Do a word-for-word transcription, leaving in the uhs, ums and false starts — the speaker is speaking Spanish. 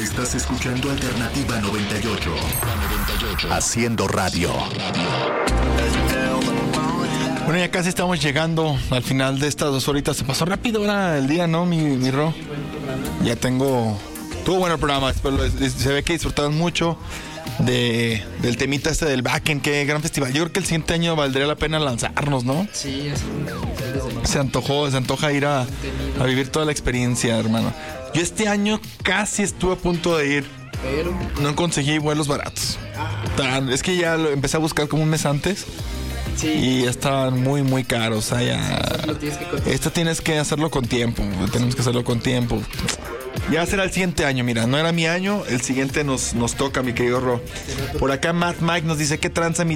Estás escuchando Alternativa noventa y ocho. Haciendo radio. Bueno, ya casi estamos llegando al final de estas dos horitas. Se pasó rápido ahora el día, ¿no, mi, mi Ro? Ya tengo... Tuvo bueno el programa, espero, se ve que disfrutaron mucho de, del temita este del backend. Qué gran festival. Yo creo que el siguiente año valdría la pena lanzarnos, ¿no? Sí, así Se antojó, se antoja ir a, a vivir toda la experiencia, hermano. Yo este año casi estuve a punto de ir, pero no conseguí vuelos baratos. Tan- Es que ya lo empecé a buscar como un mes antes sí, y estaban muy, muy caros. O sea, ya... lo tienes que cotizar. Esto tienes que hacerlo con tiempo. Tenemos que hacerlo con tiempo. Ya será el siguiente año, mira, no era mi año, el siguiente nos, nos toca, mi querido Ro. Por acá Matt Mike nos dice, ¿qué tranza mi